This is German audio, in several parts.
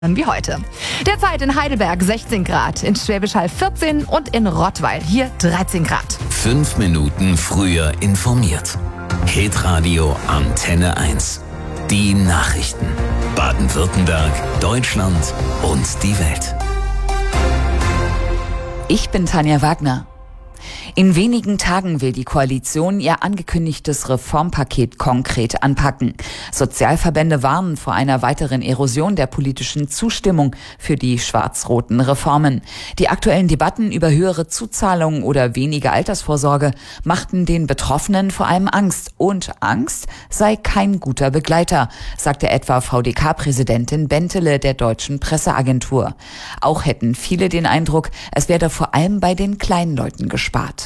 Wie heute. Derzeit in Heidelberg 16 Grad, in Schwäbisch Hall 14 und in Rottweil hier 13 Grad. 5 Minuten früher informiert. Hitradio Antenne 1. Die Nachrichten. Baden-Württemberg, Deutschland und die Welt. Ich bin Tanja Wagner. In wenigen Tagen will die Koalition ihr angekündigtes Reformpaket konkret anpacken. Sozialverbände warnen vor einer weiteren Erosion der politischen Zustimmung für die schwarz-roten Reformen. Die aktuellen Debatten über höhere Zuzahlungen oder weniger Altersvorsorge machten den Betroffenen vor allem Angst. Und Angst sei kein guter Begleiter, sagte etwa VDK-Präsidentin Bentele der Deutschen Presseagentur. Auch hätten viele den Eindruck, es werde vor allem bei den kleinen Leuten gespart.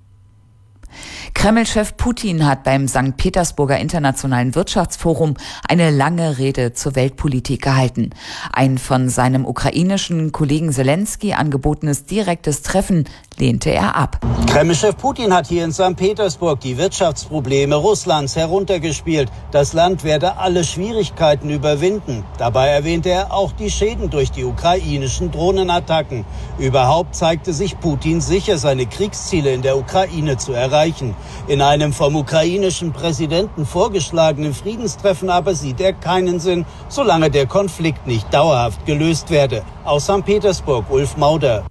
Kreml-Chef Putin hat beim St. Petersburger Internationalen Wirtschaftsforum eine lange Rede zur Weltpolitik gehalten. Ein von seinem ukrainischen Kollegen Zelensky angebotenes direktes Treffen lehnte er ab. Kreml-Chef Putin hat hier in St. Petersburg die Wirtschaftsprobleme Russlands heruntergespielt. Das Land werde alle Schwierigkeiten überwinden. Dabei erwähnte er auch die Schäden durch die ukrainischen Drohnenattacken. Überhaupt zeigte sich Putin sicher, seine Kriegsziele in der Ukraine zu erreichen. In einem vom ukrainischen Präsidenten vorgeschlagenen Friedenstreffen aber sieht er keinen Sinn, solange der Konflikt nicht dauerhaft gelöst werde. Aus St. Petersburg, Ulf Mauder.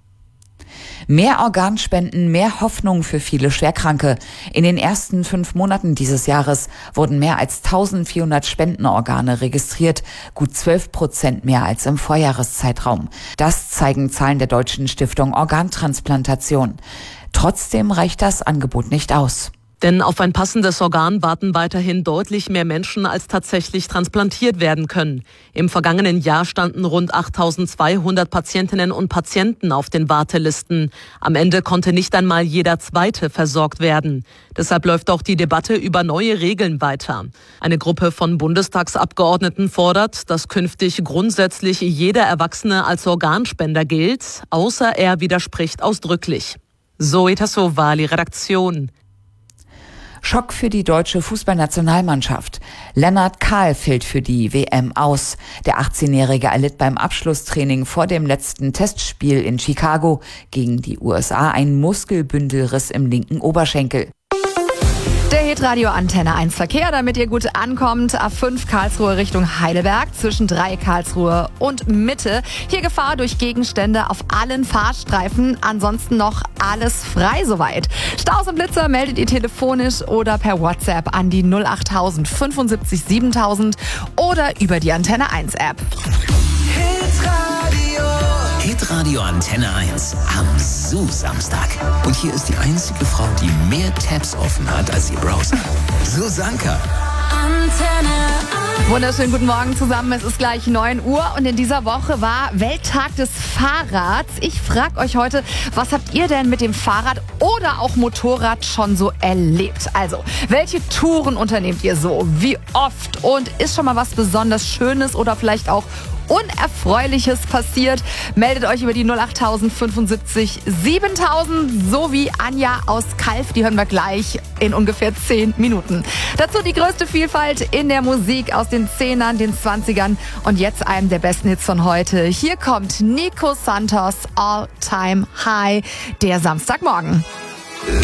Mehr Organspenden, mehr Hoffnung für viele Schwerkranke. In den ersten 5 Monaten dieses Jahres wurden mehr als 1400 Spendenorgane registriert, gut 12% mehr als im Vorjahreszeitraum. Das zeigen Zahlen der Deutschen Stiftung Organtransplantation. Trotzdem reicht das Angebot nicht aus. Denn auf ein passendes Organ warten weiterhin deutlich mehr Menschen, als tatsächlich transplantiert werden können. Im vergangenen Jahr standen rund 8200 Patientinnen und Patienten auf den Wartelisten. Am Ende konnte nicht einmal jeder Zweite versorgt werden. Deshalb läuft auch die Debatte über neue Regeln weiter. Eine Gruppe von Bundestagsabgeordneten fordert, dass künftig grundsätzlich jeder Erwachsene als Organspender gilt, außer er widerspricht ausdrücklich. Zoe Tassovali, Redaktion. Schock für die deutsche Fußballnationalmannschaft. Lennart Kahl fällt für die WM aus. Der 18-Jährige erlitt beim Abschlusstraining vor dem letzten Testspiel in Chicago gegen die USA einen Muskelbündelriss im linken Oberschenkel. Der Hitradio Antenne 1 Verkehr, damit ihr gut ankommt. A5 Karlsruhe Richtung Heidelberg, zwischen 3 Karlsruhe und Mitte. Hier Gefahr durch Gegenstände auf allen Fahrstreifen. Ansonsten noch alles frei soweit. Staus und Blitzer meldet ihr telefonisch oder per WhatsApp an die 08000 75 7000 oder über die Antenne 1 App. Hitradio Antenne 1 am Samstag. Und hier ist die einzige Frau, die mehr Tabs offen hat als ihr Browser. Susanka. Wunderschönen guten Morgen zusammen. Es ist gleich 9 Uhr und in dieser Woche war Welttag des Fahrrads. Ich frage euch heute, was habt ihr denn mit dem Fahrrad oder auch Motorrad schon so erlebt? Also, welche Touren unternehmt ihr so? Wie oft? Und ist schon mal was besonders Schönes oder vielleicht auch Unerfreuliches passiert? Meldet euch über die 08000 75 7000, so wie Anja aus Kalf. Die hören wir gleich in ungefähr 10 Minuten. Dazu die größte Vielfalt in der Musik aus den 10ern, den 20ern und jetzt einem der besten Hits von heute. Hier kommt Nico Santos, All Time High, der Samstagmorgen.